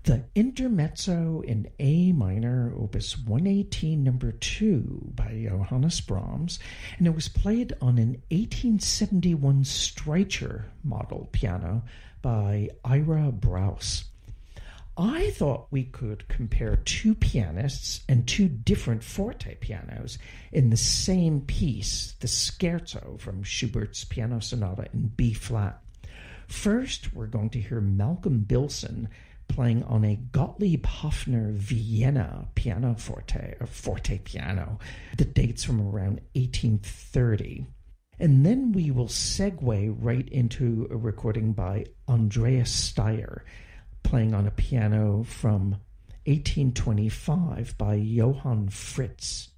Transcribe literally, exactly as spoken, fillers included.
the Intermezzo in A minor, opus one eighteen, number two, by Johannes Brahms, and it was played on an eighteen seventy-one Streicher model piano by Ira Brauss. I thought we could compare two pianists and two different forte pianos in the same piece, the Scherzo from Schubert's Piano Sonata in B-flat. First, we're going to hear Malcolm Bilson playing on a Gottlieb Hoffner Vienna pianoforte, or forte piano, that dates from around eighteen thirty. And then we will segue right into a recording by Andreas Steyr, playing on a piano from eighteen twenty-five by Johann Fritz.